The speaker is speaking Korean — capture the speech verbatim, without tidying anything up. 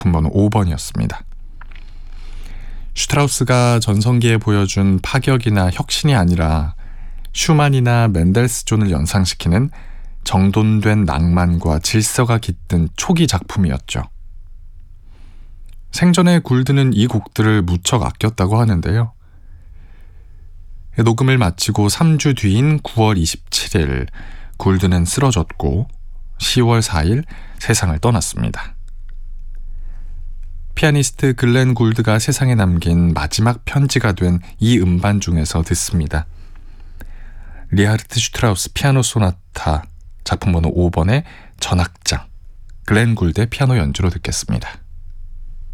작품 번호 오 번이었습니다. 슈트라우스가 전성기에 보여준 파격이나 혁신이 아니라 슈만이나 멘델스존을 연상시키는 정돈된 낭만과 질서가 깃든 초기 작품이었죠. 생전에 굴드는 이 곡들을 무척 아꼈다고 하는데요. 녹음을 마치고 삼 주 뒤인 구월 이십칠일 굴드는 쓰러졌고 시월 사일 세상을 떠났습니다. 피아니스트 글렌 굴드가 세상에 남긴 마지막 편지가 된 이 음반 중에서 듣습니다. 리하르트 슈트라우스 피아노 소나타 작품 번호 오 번의 전악장, 글렌 굴드의 피아노 연주로 듣겠습니다.